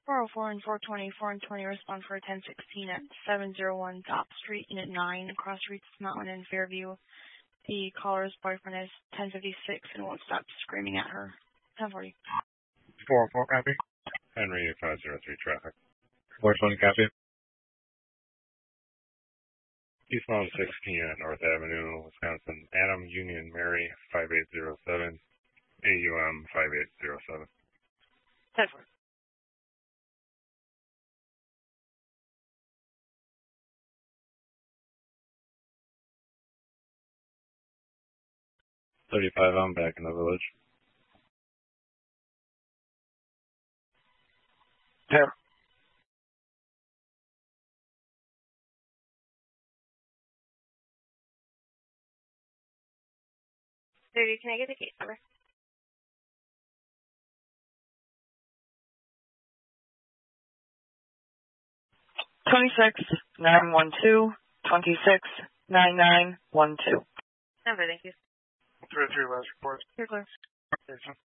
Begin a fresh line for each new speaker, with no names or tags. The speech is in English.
404 and 420, 420 respond for 1016 at 701 Top Street, Unit 9, across Reeds Mountain in Fairview. The caller's boyfriend is 1056 and won't stop screaming at her. 1040.
404, copy.
Henry 503 traffic.
420, copy.
Eastbound 16 at North Avenue, Wisconsin. Adam Union Mary 5807. AUM 5807.
1040.
35, I'm back in the village.
There.
Can I get the case number? $26,912, $26,9912. Number, thank you.
303 last report.
You're clear.